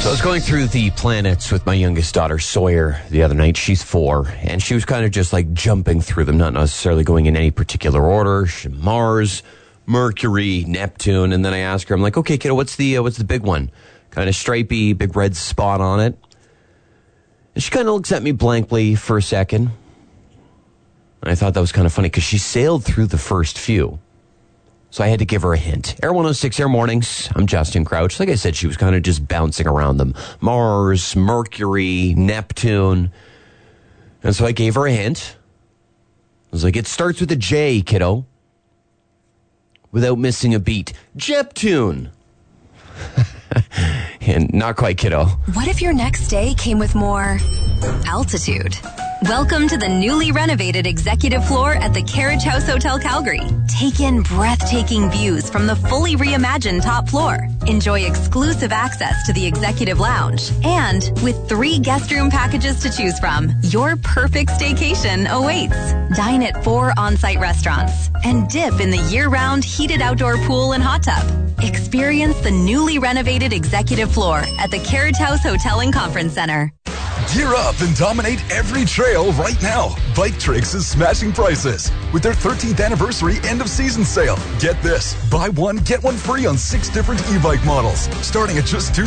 So I was going through the planets with my youngest daughter, Sawyer, the other night. She's 4, and she was kind of just like jumping through them, not necessarily going in any particular order. Mars, Mercury, Neptune, and then I asked her, I'm like, okay, kiddo, what's the big one? Kind of stripy, big red spot on it. And she kind of looks at me blankly for a second. And I thought that was kind of funny because she sailed through the first few. So I had to give her a hint. Air 106 Air Mornings. I'm Justin Crouch. Like I said, she was kind of just bouncing around them. Mars, Mercury, Neptune. And so I gave her a hint. I was like, it starts with a J, kiddo. Without missing a beat. Jeptune. And not quite, kiddo. What if your next day came with more altitude? Welcome to the newly renovated executive floor at the Carriage House Hotel Calgary. Take in breathtaking views from the fully reimagined top floor. Enjoy exclusive access to the executive lounge. And with 3 guest room packages to choose from, your perfect staycation awaits. Dine at 4 on-site restaurants and dip in the year-round heated outdoor pool and hot tub. Experience the newly renovated executive floor at the Carriage House Hotel and Conference Center. Gear up and dominate every trail right now. Bike Tricks is smashing prices with their 13th anniversary end-of-season sale. Get this, buy one, get one free on 6 different e-bike models, starting at just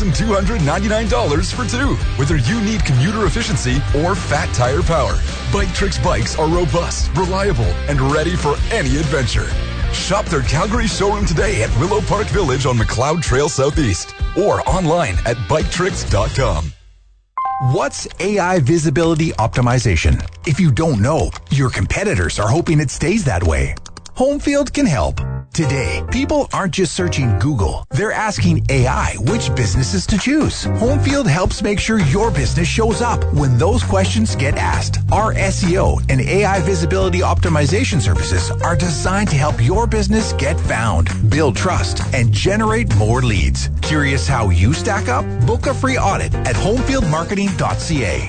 $2,299 for 2. Whether you need commuter efficiency or fat tire power, Bike Tricks bikes are robust, reliable, and ready for any adventure. Shop their Calgary showroom today at Willow Park Village on McLeod Trail Southeast or online at biketricks.com. What's AI visibility optimization? If you don't know, your competitors are hoping it stays that way. Homefield can help. Today, people aren't just searching Google. They're asking AI which businesses to choose. Homefield helps make sure your business shows up when those questions get asked. Our SEO and AI visibility optimization services are designed to help your business get found, build trust, and generate more leads. Curious how you stack up? Book a free audit at homefieldmarketing.ca.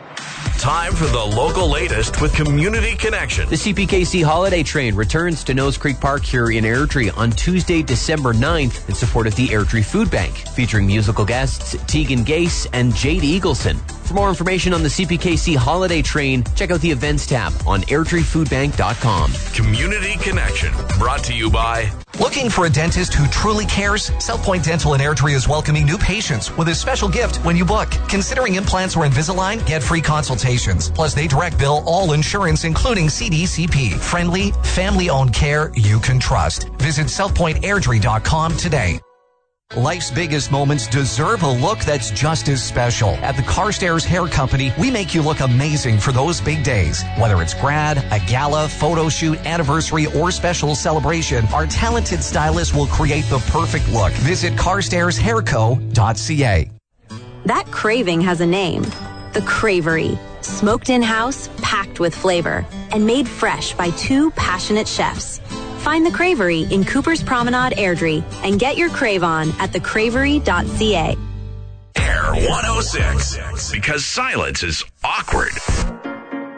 Time for the local latest with Community Connection. The CPKC Holiday Train returns to Nose Creek Park here in Airdrie on Tuesday, December 9th in support of the Airdrie Food Bank, featuring musical guests Tegan Gase and Jade Eagleson. For more information on the CPKC Holiday Train, check out the events tab on airdriefoodbank.com. Community Connection, brought to you by... Looking for a dentist who truly cares? South Point Dental in Airdrie is welcoming new patients with a special gift when you book. Considering implants or Invisalign? Get free consultations. Plus, they direct bill all insurance, including CDCP. Friendly, family-owned care you can trust. Visit southpointairdrie.com today. Life's biggest moments deserve a look that's just as special. At the Carstairs Hair Company, we make you look amazing for those big days. Whether it's grad, a gala, photo shoot, anniversary, or special celebration, our talented stylists will create the perfect look. Visit carstairshairco.ca. That craving has a name. The Cravery. Smoked in-house, packed with flavor, and made fresh by 2 passionate chefs. Find the Cravery in Cooper's Promenade, Airdrie, and get your crave on at thecravery.ca. Air 106, because silence is awkward.